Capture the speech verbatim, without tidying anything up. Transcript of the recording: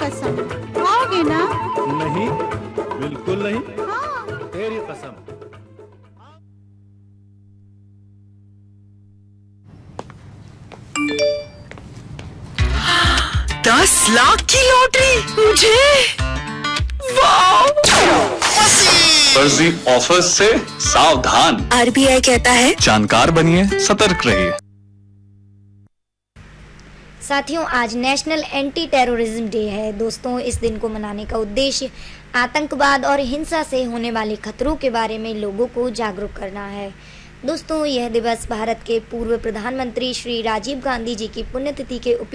कसम, खाओगे ना? नहीं, बिल्कुल नहीं। हाँ। तेरी कसम। दस लाख की लॉटरी मुझे, वाह! फर्जी ऑफर से सावधान। आरबीआई कहता है जानकार बनिए, सतर्क रहिए। साथियों, आज नेशनल एंटी टेररिज्म डे है। दोस्तों, इस दिन को मनाने का उद्देश्य आतंकवाद और हिंसा से होने वाले खतरों के बारे में लोगों को जागरूक करना है। दोस्तों, यह दिवस भारत के पूर्व प्रधानमंत्री श्री राजीव गांधी जी की पुण्यतिथि के